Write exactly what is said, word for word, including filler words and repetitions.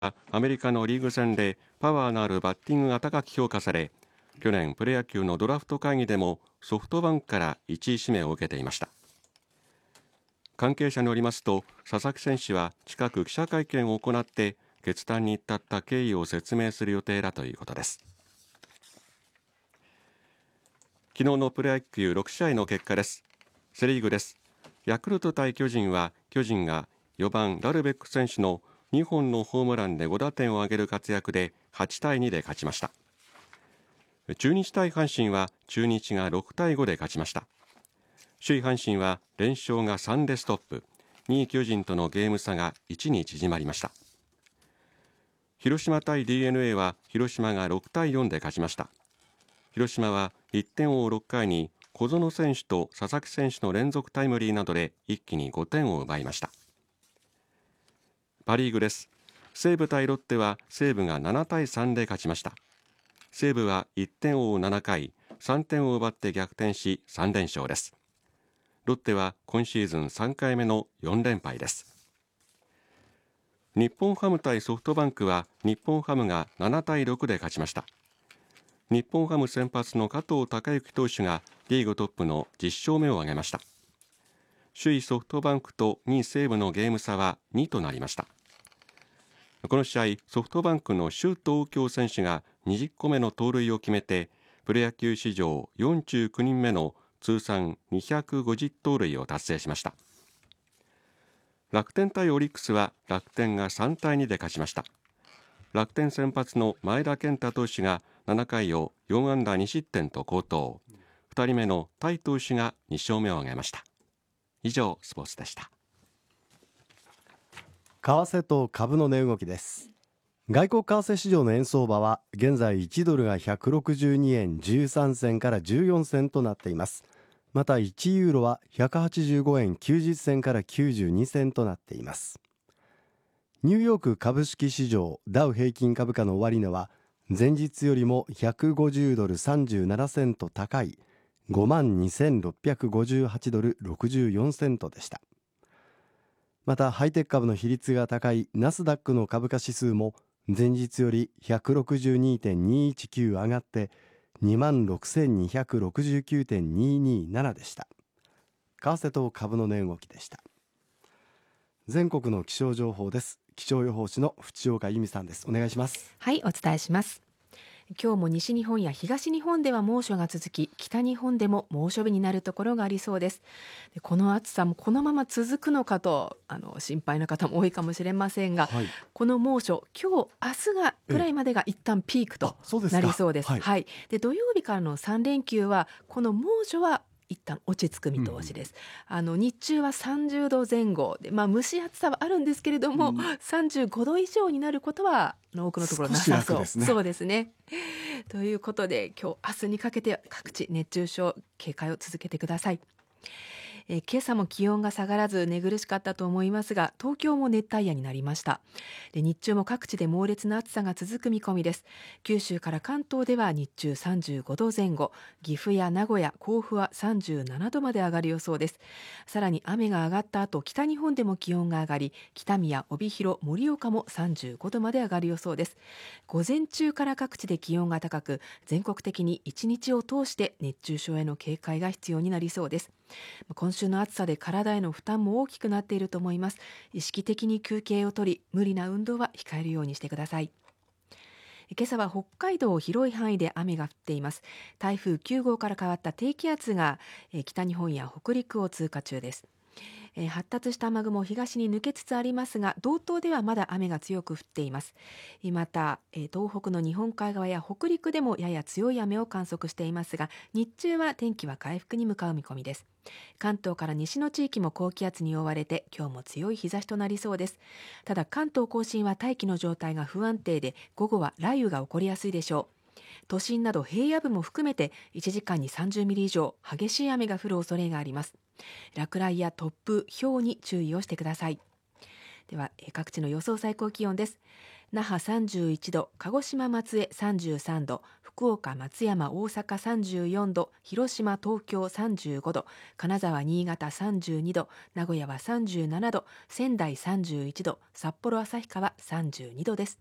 アメリカのリーグ戦でパワーのあるバッティングが高く評価され、去年プロ野球のドラフト会議でもソフトバンクからいちい指名を受けていました。関係者によりますと、佐々木選手は近く記者会見を行って決断に至った経緯を説明する予定だということです。昨日のプロ野球ろく試合の結果です。セリーグです。ヤクルト対巨人は、巨人がよばんダルベック選手のにほんのホームランでご打点を挙げる活躍ではちたいにで勝ちました。中日対阪神は中日がろくたいごで勝ちました。首位阪神は連勝がさんでストップ、にい巨人とのゲーム差がいちに縮まりました。広島対 ディーエヌエー は広島がろくたいよんで勝ちました。広島はいってんを追うろっかいに小園選手と佐々木選手の連続タイムリーなどで一気にごてんを奪いました。パリーグです。西武対ロッテは西武がななたいさんで勝ちました。西武はいってんを追うななかい、さんてんを奪って逆転しさんれんしょうです。ロッテは今シーズンさんかいめのよんれんぱいです。日本ハム対ソフトバンクは日本ハムがななたいろくで勝ちました。日本ハム先発の加藤貴之投手がリーグトップのじゅっしょうめを挙げました。首位ソフトバンクとにい西武のゲーム差はにとなりました。この試合、ソフトバンクの周東京選手がにじゅっこめの盗塁を決めて、プロ野球史上よんじゅうきゅうにんめの通算にひゃくごじゅう盗塁を達成しました。楽天対オリックスは楽天がさんたいにで勝ちました。楽天先発の前田健太投手がななかいをよんあんだにしってんと好投、ふたりめのタイ投手がにしょうめを挙げました。以上、スポーツでした。 為替と株の値動きです。外国為替市場の円相場は現在いちドルがひゃくろくじゅうにえんじゅうさんせんからじゅうよんせんとなっています。またいちユーロはひゃくはちじゅうごえんきゅうじゅっせんからきゅうじゅうにせんとなっています。ニューヨーク株式市場ダウ平均株価の終値は前日よりもひゃくごじゅうドルさんじゅうななセント高い ごまんにせんろっぴゃくごじゅうはちドルろくじゅうよんセントでした。またハイテク株の比率が高いナスダックの株価指数も前日より ひゃくろくじゅうにてんにいちきゅう 上がって にまんろくせんにひゃくろくじゅうきゅうてんにになな でした。為替と株の値動きでした。全国の気象情報です。気象予報士の淵岡由美さんです。お願いします。 はい、お伝えします。今日も西日本や東日本では猛暑が続き、北日本でも猛暑日になるところがありそうです。でこの暑さもこのまま続くのかとあの心配な方も多いかもしれませんが、はい、この猛暑今日明日がぐらいまでが一旦ピークとなりそうです。はいはい、で土曜日からのさんれんきゅうはこの猛暑は一旦落ち着く見通しです。うん、あの日中はさんじゅうどぜん後で、まあ、蒸し暑さはあるんですけれども、うん、さんじゅうごど以上になることは多くのところなさそう。ですね。そうですね。ということで今日明日にかけて各地熱中症警戒を続けてください。えー、今朝も気温が下がらず寝苦しかったと思いますが、東京も熱帯夜になりました。で日中も各地で猛烈な暑さが続く見込みです。九州から関東では日中さんじゅうごどぜん後、岐阜や名古屋、甲府はさんじゅうななどまで上がる予想です。さらに雨が上がった後、北日本でも気温が上がり、北見、帯広、盛岡もさんじゅうごどまで上がる予想です。午前中から各地で気温が高く、全国的に一日を通して熱中症への警戒が必要になりそうです。今週の暑さで体への負担も大きくなっていると思います。意識的に休憩をとり、無理な運動は控えるようにしてください。今朝は北海道広い範囲で雨が降っています。台風きゅう号から変わった低気圧が北日本や北陸を通過中です。えー、発達した雨雲東に抜けつつありますが、道東ではまだ雨が強く降っています。また、えー、東北の日本海側や北陸でもやや強い雨を観測していますが、日中は天気は回復に向かう見込みです。関東から西の地域も高気圧に覆われて今日も強い日差しとなりそうです。ただ関東甲信は大気の状態が不安定で、午後は雷雨が起こりやすいでしょう。都心など平野部も含めていちじかんにさんじゅうミリ以上激しい雨が降る恐れがあります。落雷や突風、雹に注意をしてください。では各地の予想最高気温です。那覇さんじゅういちど、鹿児島松江さんじゅうさんど、福福岡、松山、大阪さんじゅうよんど、広島、東京さんじゅうごど、金沢、新潟さんじゅうにど、名古屋はさんじゅうななど、仙台さんじゅういちど、札幌、旭川さんじゅうにどです。